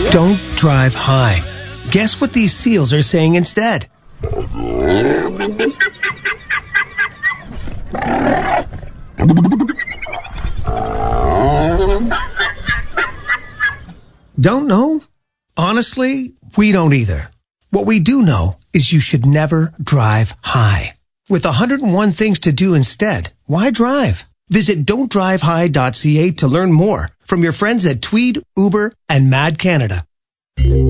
Don't drive high. Guess what these seals are saying instead? Don't know? Honestly, we don't either. What we do know is you should never drive high. With 101 things to do instead, why drive? Visit don'tdrivehigh.ca to learn more from your friends at Tweed, Uber, and Mad Canada.